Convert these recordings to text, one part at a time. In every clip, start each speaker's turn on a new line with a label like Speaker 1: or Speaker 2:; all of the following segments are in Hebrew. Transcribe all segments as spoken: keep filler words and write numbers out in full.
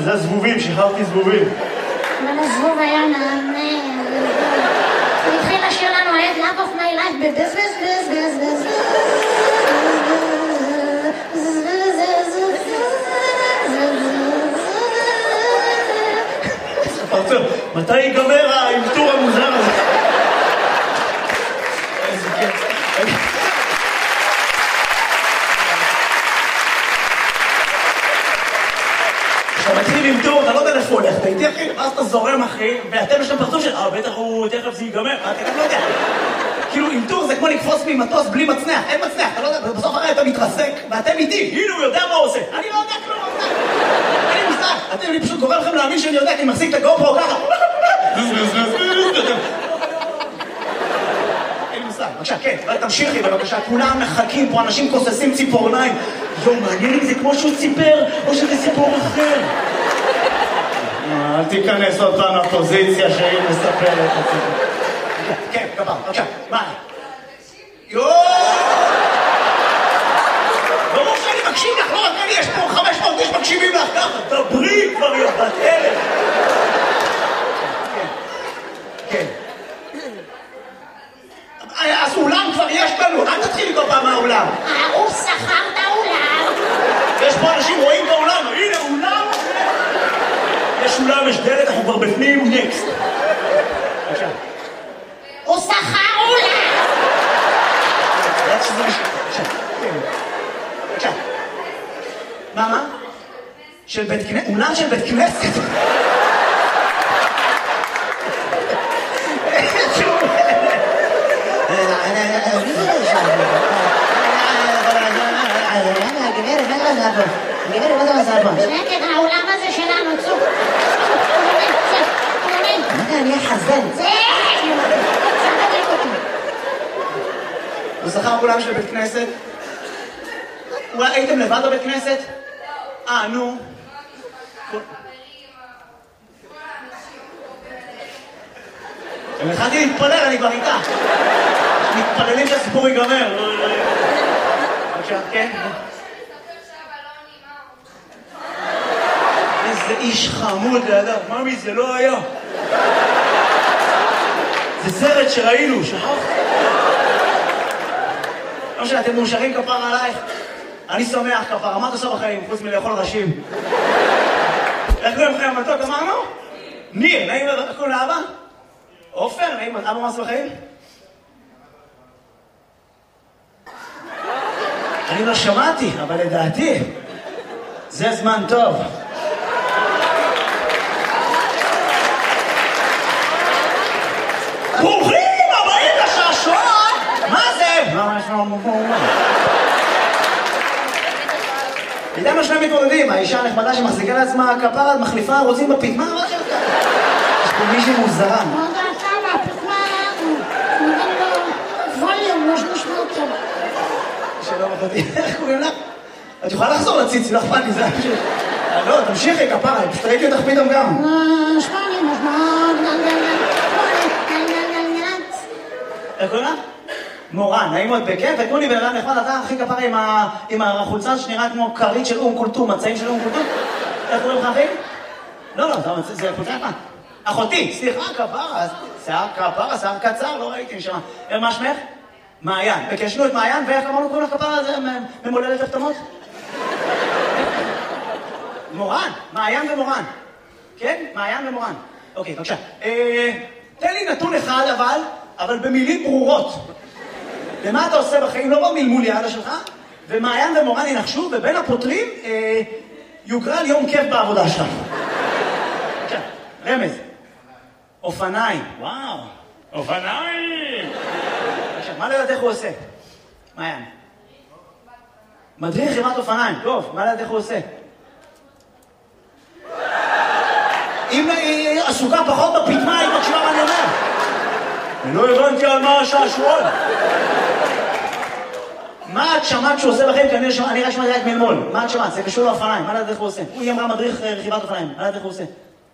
Speaker 1: זה הזבובים, שחררתי זבובים.
Speaker 2: אבל הזבוב היה נענה. הוא התחיל לשיר לנו את Love of my life בבז בז בז בז בז.
Speaker 1: מתי ייגמר האלתור המוזר הזה? איזה כיף. כשאתה מתחיל למתור, אתה לא יודע איפה הולך, אתה איתי אחי, ואז אתה זורם אחי, ואתם יש להם פרצוף של, אה, בטח הוא, תכף זה ייגמר, אתה גם לא יודע. כאילו, אלתור זה כמו לקפוץ ממטוס בלי מצנח, אין מצנח, אתה לא יודע, בסוף הרי אתה מתרסק, ואתם איתי, הנה הוא יודע מה הוא עושה. אני לא יודע כלום, אני מושג, אתם, אני פשוט גורם לכם להאמין שאני יודע, כי אני מחזיק את הגופרו ככה. אין לי מושג, בבקשה, כן, תמשיכי בבקשה, כולם מחכים פה, אנשים כוססים ציפורניים. יום, מעניין אם זה כמו שהוא ציפר, או שזה סיפור אחר. אל תיכנס עוד פעם לפוזיציה שהיא מספרת את הסיפור. כן, גבר, בבקשה, מה? יואו! ברור שאני מקשיב לך, לא רק אני, יש פה חמש מאות איש מקשיבים לך ככה. דברי כבר יא בת אלף. כן. אז אולם כבר יש לנו, אל תתחיל איתו פעם מהאולם.
Speaker 2: הוא שכר את האולם.
Speaker 1: יש פה אנשים רואים באולם, הנה אולם. יש אולם, יש דלת, אנחנו כבר בפנים, נקסט. בבקשה.
Speaker 2: הוא שכר אולם.
Speaker 1: בבקשה. מה, מה? של בית כנסת? אולם של בית כנסת?
Speaker 2: גברת, מה זה מזל פה? שקט, העולם הזה שלנו, צוק.
Speaker 1: מה אני אחזן?
Speaker 2: זה! צריך לדליק אותי.
Speaker 1: הוא שכר אולם של בית כנסת? אולי הייתם לבד בבית כנסת? אה, נו. אני התחלתי להתפלל, אני כבר איתה. מתפללים שהסיפור ייגמר. בבקשה, כן? איזה איש חמוד לידיו. ממי, זה לא היה. זה סרט שראינו, שכחת? לא משנה, אתם מאושרים כפר עלייך? אני שמח כפר, מה אתה עושה בחיים, חוץ מלאכול ראשים? איך קוראים לכם המתוק, אמרנו? ניר, נעים, איך קוראים לאבא? עופר, נעים, אבא מה עושה בחיים? אני לא שמעתי, אבל לדעתי, זה זמן טוב. ברוכים הבאים לשעשועון! מה זה? מה יש לנו מפורמה? איתם השני מתמודדים, האישה הנחמדה שמחזיקה לעצמה כפרה, מחליפה, רוצים בפתמה, מה שלך? יש פה מישהי מוזרה.
Speaker 2: מה דעתה מהפתמה? נותן לו ווליום, יש נשמע אותו.
Speaker 1: שלום אחותי, איך קוראים לך? את יכולה לחזור לציצי, לא אכפת לי, זה היה פשוט... לא, תמשיכי כפרה, פשוט ראיתי אותך פתאום גם.
Speaker 2: שמעני, נשמע...
Speaker 1: איך קוראים לך? מורן, נעים מאוד בכיף, ותנו לי בן אדם נחמד, אתה הכי כפרה עם החולצה שנראה כמו כרית של אום קולטום, מצעים של אום קולטום? איך קוראים לך אחי? לא, לא, זה חולצה יפה. אחותי, סליחה, כפרה, שיער כפרה, שיער קצר, לא ראיתי נשמע. מה שמך? מעיין. וקשנו את מעיין, ואיך אמרנו קוראים לך כפרה הזה ממולדת הפתמות? מורן, מעיין ומורן. כן? מעיין ומורן. אוקיי, בבקשה. תן לי נתון אחד אבל, אבל במילים ברורות. ומה אתה עושה בחיים? לא במלמול יעלה שלך, ומעיין ומורן ינחשו, ובין הפותרים יוגרל יום כיף בעבודה שלך. בבקשה, רמז. אופניים. וואו, אופניים! מה לדעת איך הוא עושה? מעיין. מדריך חברת אופניים. טוב, מה לדעת איך הוא עושה? אם היא עסוקה פחות בפתמה, היא מקשיבה מה אני אומר. אני לא הבנתי על מה השעשועון. מה את שמעת שהוא עושה בחיים? כי אני רק שמעתי רק מלמול. מה את שמעת? זה קשור לאופניים. מה לדעת איך הוא עושה? היא אמרה מדריך רכיבת אופניים. מה לדעת איך הוא עושה?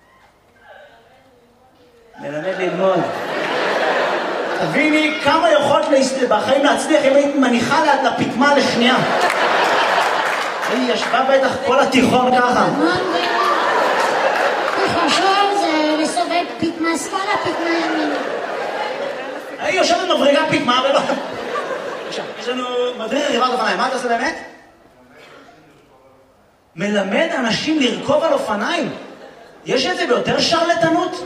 Speaker 1: מלמד ללמוד. תביני כמה יכולת בחיים להצליח אם היית מניחה לפתמה לשנייה. היא ישבה בטח כל התיכון ככה.
Speaker 2: פיטמה שמאלה, פיטמה ימינה.
Speaker 1: היא יושבת מברגה פיטמה ולא... עכשיו, יש לנו מדריך רכיבת אופניים, מה אתה עושה באמת? מלמד אנשים לרכוב על אופניים. יש את זה ביותר שרלטנות?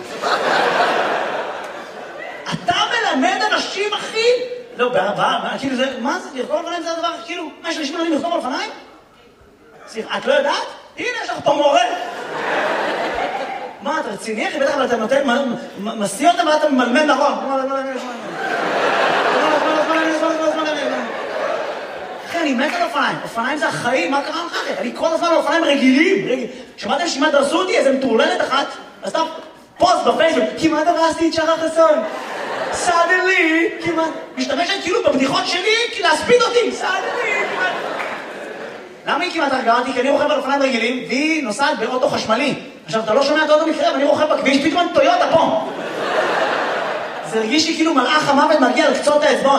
Speaker 1: אתה מלמד אנשים, אחי? לא, בעבר, כאילו זה, מה זה? לרכוב על אופניים זה הדבר, כאילו, מה יש אנשים מלמדים לרכוב על אופניים? סליחה, את לא יודעת? הנה, יש לך פה מורה. מה, אתה רציני, אחי? בטח, אבל אתה נותן, מסיא אותם ואתה ממלמד נכון. אחי, אני מת על אופניים. אופניים זה החיים, מה קרה לך, אחי? אני כל הזמן על אופניים רגילים. שמעתם שכמעט דרסו אותי? איזה מטורללת אחת. עשתה פוסט בפייסבוק. כמעט דרסתי את שחר חסון. סאדלי, כמעט. משתמשת כאילו בבדיחות שלי, להספיד אותי. סאדלי, כמעט. למה היא כמעט הרגעה אותי? כי אני רוכב על אופניים רגילים, והיא נוסעת באוטו חשמלי. עכשיו, אתה לא שומע את האוטו מקרה, ואני רוכב בכביש, פתאום טויוטה פה. זה הרגיש לי כאילו מלאך המוות מגיע על קצות האצבעות.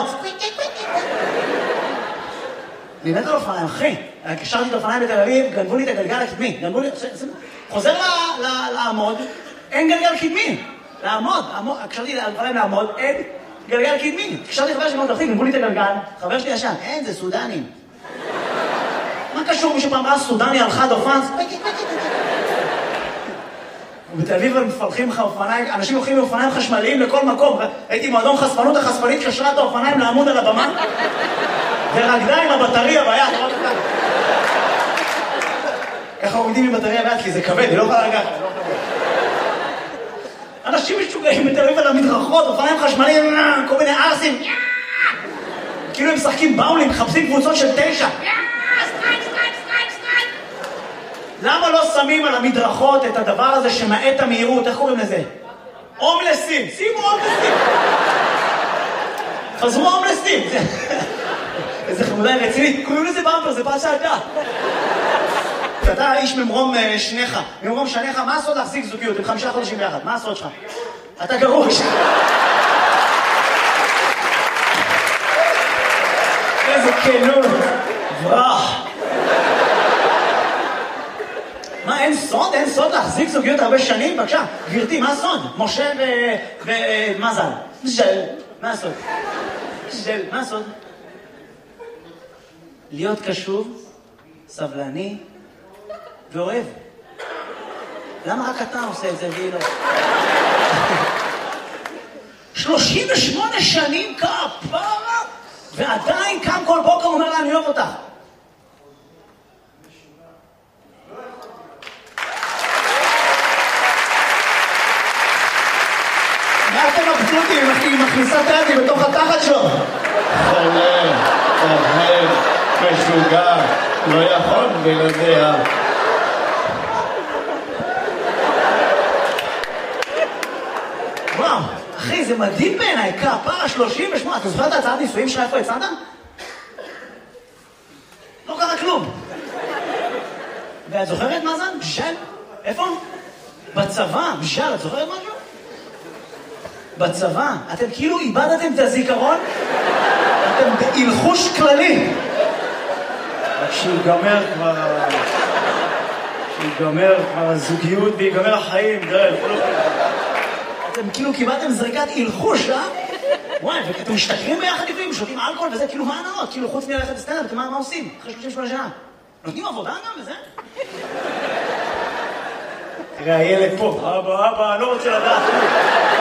Speaker 1: אני מת על אופניים, אחי. קשרתי את האופניים בתל אביב, גנבו לי את הגלגל הקדמי. גנבו לי... חוזר לעמוד, אין גלגל קדמי. לעמוד, קשרתי את האופניים לעמוד, אין גלגל קדמי. קשרתי את חבר שלי מאוד אחי, גנבו לי את הגלגל. חבר שלי ישן, אין, זה סודנים. מה קשור? מישהו פעם ראה סודני על חד אופן? ובתל אביב הם מפלחים לך אופניים, אנשים הולכים מאופניים חשמליים לכל מקום. הייתי מועדון חשפנות, החשפנית קשרה את האופניים לעמוד על הבמה ורקדה עם הבטריה ביד. ככה עומדים עם בטריה ביד, כי זה כבד, היא לא יכולה לגעת. אנשים משוגעים בתל אביב על המדרכות, אופניים חשמליים, כל מיני ארסים. כאילו הם משחקים באולים, מחפשים קבוצות של תשע. למה לא שמים על המדרכות את הדבר הזה שמעט המהירות? איך קוראים לזה? הומלסים. שימו הומלסים. חזרו הומלסים. איזה חמודה רצינית. קוראים לזה במפר, זה פעם שעתה. אתה איש ממרום שניך. ממרום שניך, מה הסוד להחזיק זוגיות? עם חמישה חודשים ביחד. מה הסוד שלך? אתה גרוש. איזה כנות. ברח. מה, אין סוד? אין סוד להחזיק זוגיות הרבה שנים? בבקשה, גברתי, מה הסוד? משה ומזל. ז'ל. מה הסוד? ז'ל. מה הסוד? להיות קשוב, סבלני ואוהב. למה רק אתה עושה את זה והיא לא? שלושים ושמונה שנים כפרה, ועדיין קם כל בוקר אומר לה, אני אוהב אותך. מה אתם מבסוטים אם היא מכניסה טרדי בתוך התחת שלו?
Speaker 3: חולם, אוהב, משוגע, לא יכול בלעדיה.
Speaker 1: וואו, אחי, זה מדהים בעיניי, כפרה שלושים ושמונה. אתה זוכר את הצעת נישואים שלך איפה הצעת? לא קרה כלום. ואת זוכרת מה זה? בשל? איפה? בצבא, בשל, את זוכרת משהו? בצבא, אתם כאילו איבדתם את הזיכרון, אתם בהלחוש כללי.
Speaker 3: כשיגמר כבר... כשיגמר כבר הזוגיות ויגמר החיים, דרך.
Speaker 1: אתם כאילו קיבלתם זריקת הלחוש, אה? וואי, ואתם משתכרים ביחד לפעמים, שותים אלכוהול וזה, כאילו מה הנאות? כאילו חוץ מללכת לסטנדאפ, אתם מה עושים? אחרי שלושים ושמונה שנה. נותנים עבודה גם וזה?
Speaker 3: תראה, הילד פה, אבא, אבא, אני לא רוצה לדעת.